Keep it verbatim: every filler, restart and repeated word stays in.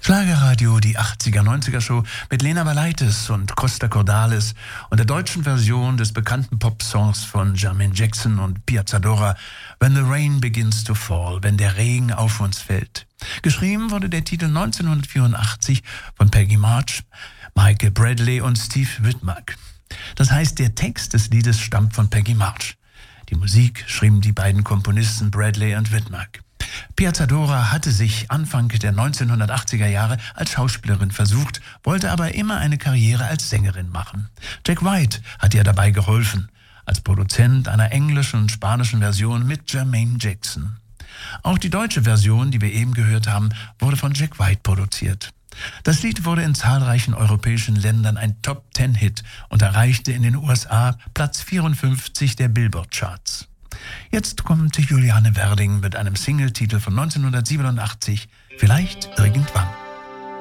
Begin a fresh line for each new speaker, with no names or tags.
Schlagerradio, die achtziger-neunziger-Show mit Lena Valaitis und Costa Cordalis und der deutschen Version des bekannten Popsongs von Jermaine Jackson und Piazzadora When the Rain Begins to Fall, wenn der Regen auf uns fällt. Geschrieben wurde der Titel neunzehnhundertvierundachtzig von Peggy March, Michael Bradley und Steve Whitmark. Das heißt, der Text des Liedes stammt von Peggy March. Die Musik schrieben die beiden Komponisten Bradley und Whitmark. Piazzadora hatte sich Anfang der neunzehnhundertachtziger Jahre als Schauspielerin versucht, wollte aber immer eine Karriere als Sängerin machen. Jack White hat ihr dabei geholfen, als Produzent einer englischen und spanischen Version mit Jermaine Jackson. Auch die deutsche Version, die wir eben gehört haben, wurde von Jack White produziert. Das Lied wurde in zahlreichen europäischen Ländern ein Top-Ten-Hit und erreichte in den U S A Platz vierundfünfzig der Billboard-Charts. Jetzt kommt Juliane Werding mit einem Singletitel von neunzehnhundertsiebenundachtzig, Vielleicht irgendwann.